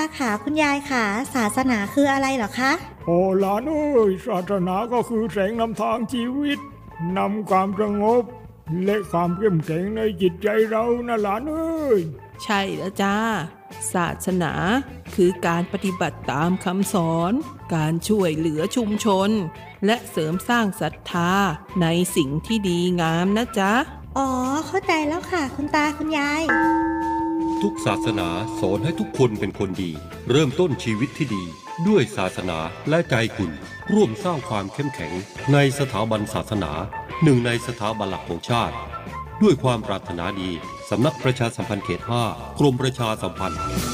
ค่ะคุณยายค่ะศาสนาคืออะไรเหรอคะโอ้หลานเอ้ยศาสนาก็คือแสงนำทางชีวิตนำความสงบและความเข้มแข็งในจิตใจเรานะหลานเอ้ยใช่แล้วจ้าศาสนาคือการปฏิบัติตามคำสอนการช่วยเหลือชุมชนและเสริมสร้างศรัทธาในสิ่งที่ดีงามนะจ๊ะอ๋อเข้าใจแล้วค่ะคุณตาคุณยายทุกศาสนาสอนให้ทุกคนเป็นคนดีเริ่มต้นชีวิตที่ดีด้วยศาสนาและใจคุณร่วมสร้างความเข้มแข็งในสถาบันศาสนาหนึ่งในสถาบันหลักของชาติด้วยความปรารถนาดีสำนักประชาสัมพันธ์เขต 5 กรมประชาสัมพันธ์